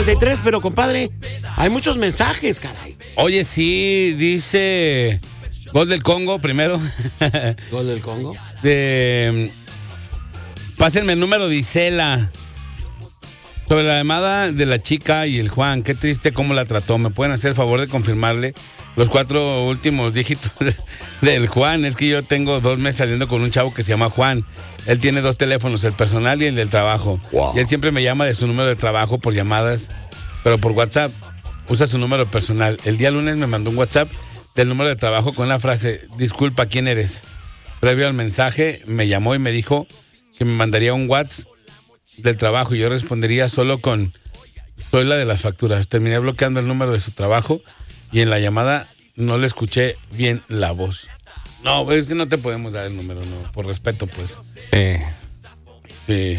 8:43, pero compadre, hay muchos mensajes, caray. Oye, sí, dice Gol del Congo primero. ¿Gol del Congo? Pásenme el número de Isela. Sobre la llamada de la chica y el Juan, qué triste cómo la trató. ¿Me pueden hacer el favor de confirmarle los 4 últimos dígitos del Juan? Es que yo tengo 2 meses saliendo con un chavo que se llama Juan. Él tiene 2 teléfonos, el personal y el del trabajo. Wow. Y él siempre me llama de su número de trabajo por llamadas, pero por WhatsApp usa su número personal. El día lunes me mandó un WhatsApp del número de trabajo con la frase, disculpa, ¿quién eres? Previo al mensaje me llamó y me dijo que me mandaría un WhatsApp del trabajo y yo respondería solo con soy la de las facturas. Terminé bloqueando el número de su trabajo y en la llamada no le escuché bien la voz. No, es que no te podemos dar el número, no, por respeto, pues. Sí.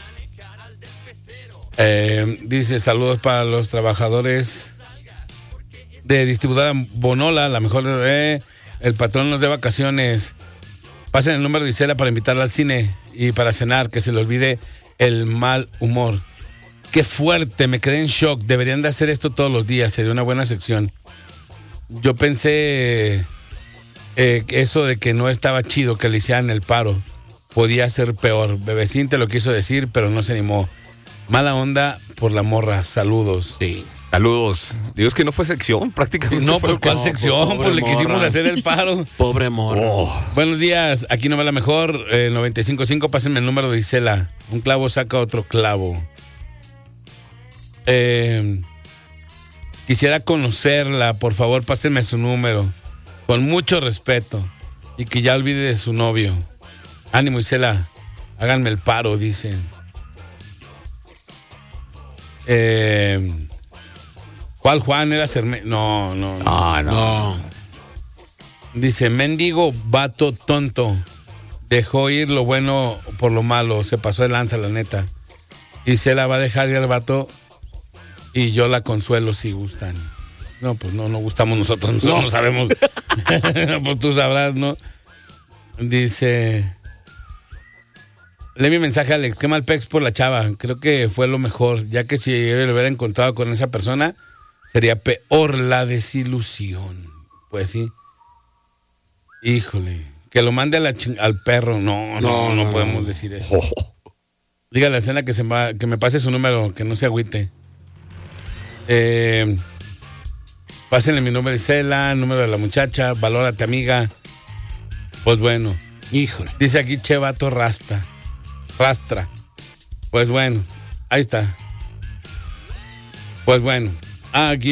Dice, saludos para los trabajadores de distribuidora Bonola, la mejor el patrón nos dé vacaciones. Pasen el número de Isela para invitarla al cine y para cenar, que se le olvide el mal humor. Qué fuerte, me quedé en shock. Deberían de hacer esto todos los días, sería una buena sección. Yo pensé eso de que no estaba chido que le hicieran el paro. Podía ser peor. Bebecín te lo quiso decir, pero no se animó. Mala onda por la morra. Saludos. Sí. Saludos. Dios, que no fue sección, prácticamente. No, pues ¿cuál sección? Pues le quisimos hacer el paro. Pobre morra. Oh. Buenos días, aquí no va la mejor. 95.5, pásenme el número de Isela. Un clavo saca otro clavo. Quisiera conocerla, por favor, pásenme su número. Con mucho respeto. Y que ya olvide de su novio. Ánimo, Isela. Háganme el paro, dicen. ¿Cuál Juan era Cerme? No. Dice, mendigo vato tonto. Dejó ir lo bueno por lo malo. Se pasó de lanza, la neta. Y se la va a dejar ir al vato. Y yo la consuelo si gustan. No, pues no gustamos nosotros no sabemos. Pues tú sabrás, ¿no? Dice, lee mi mensaje, Alex. Qué mal pex por la chava. Creo que fue lo mejor. Ya que si él lo hubiera encontrado con esa persona, sería peor la desilusión. Pues sí. Híjole. Que lo mande al perro. No podemos decir eso. Dígale a Cena que me pase su número, que no se agüite. Pásenle mi número de Isela, número de la muchacha, valórate, amiga. Pues bueno. Híjole. Dice aquí che vato rastra. Pues bueno, ahí está. Pues bueno. Aquí,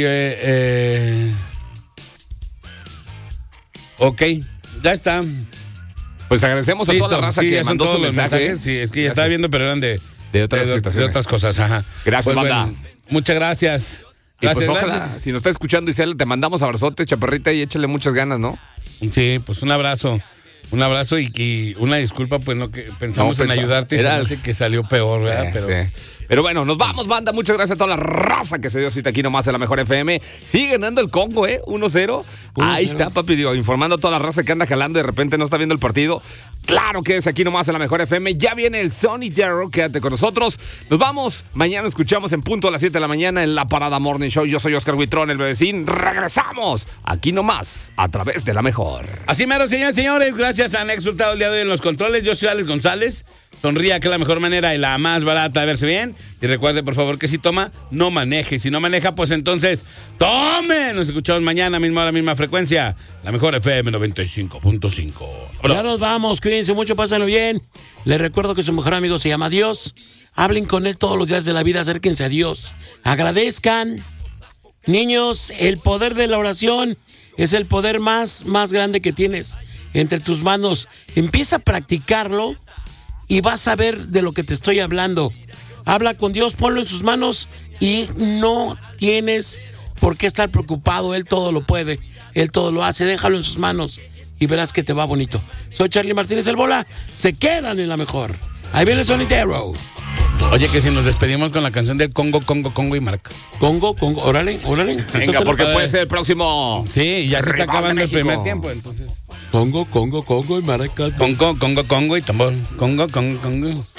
ok, ya está. Pues agradecemos a toda la raza que mandó su mensaje. Sí, es que ya estaba viendo, pero eran de otras cosas. Ajá. Gracias, pues banda. Bueno, muchas gracias. Gracias, pues ojalá, si nos está escuchando, Isela, te mandamos abrazote, chaparrita, y échale muchas ganas, ¿no? Sí, pues un abrazo y una disculpa, pues no que pensamos en ayudarte y se hace que salió peor, ¿verdad? Pero bueno, nos vamos, banda. Muchas gracias a toda la raza que se dio cita aquí nomás en la mejor FM. Sigue ganando el Congo, 1-0. Ahí está, papi, informando a toda la raza que anda jalando y de repente no está viendo el partido. Claro que es aquí nomás en la mejor FM. Ya viene el Sonidero, quédate con nosotros. Nos vamos, mañana escuchamos en punto a las 7 de la mañana en La Parada Morning Show. Yo soy Oscar Huitrón, el bebecín. Regresamos aquí nomás a través de la mejor. Así mero, señores y señores. Gracias a Nex Hurtado el día de hoy en los controles. Yo soy Alex González. Sonría, que es la mejor manera y la más barata de verse bien. Y recuerde, por favor, que si toma, no maneje. Y si no maneja, pues entonces, ¡tome! Nos escuchamos mañana, misma hora, misma frecuencia. La mejor FM 95.5. Ya nos vamos, cuídense mucho, pásenlo bien. Les recuerdo que su mejor amigo se llama Dios. Hablen con él todos los días de la vida, acérquense a Dios. Agradezcan. Niños, el poder de la oración es el poder más grande que tienes entre tus manos. Empieza a practicarlo y vas a ver de lo que te estoy hablando. Habla con Dios, ponlo en sus manos y no tienes por qué estar preocupado. Él todo lo puede, Él todo lo hace. Déjalo en sus manos y verás que te va bonito. Soy Charlie Martínez, el Bola. Se quedan en la mejor. Ahí viene el Sonidero. Oye, que si nos despedimos con la canción del Congo y marcas. Congo, órale. Venga, porque puede ser el próximo. Sí, ya se está acabando el primer tiempo, entonces. Congo y maracas. Congo y tambor. Congo.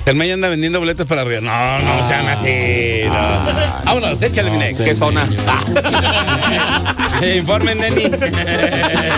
El May anda vendiendo boletos para arriba. No sean así. No. Vámonos, échale, Minex. ¿Qué zona? Informen, Neni.